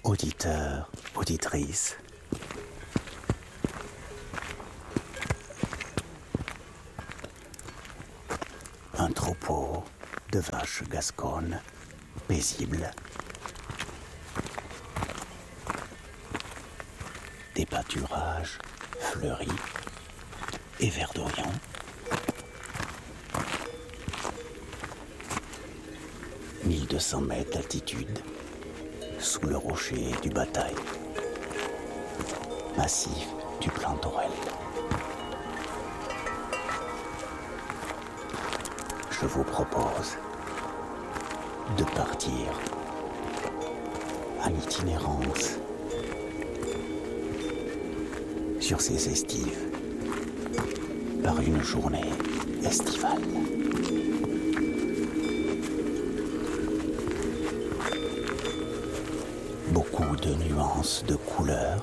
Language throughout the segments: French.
Auditeurs, auditrices, un troupeau de vaches gasconnes paisibles, des pâturages fleuris et verdoyants, « 1200 mètres d'altitude, sous le rocher du Bataille, massif du Plan d'Orel. Je vous propose de partir en itinérance sur ces estives par une journée estivale. Beaucoup de nuances de couleurs,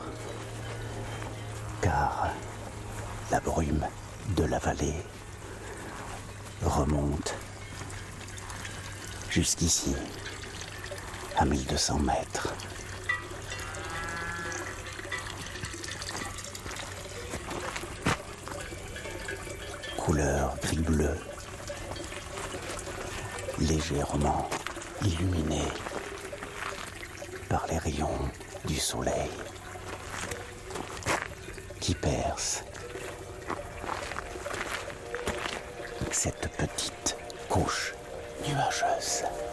car la brume de la vallée remonte jusqu'ici, à 1200 mètres. Couleur gris-bleu, légèrement illuminée par les rayons du soleil qui perce cette petite couche nuageuse.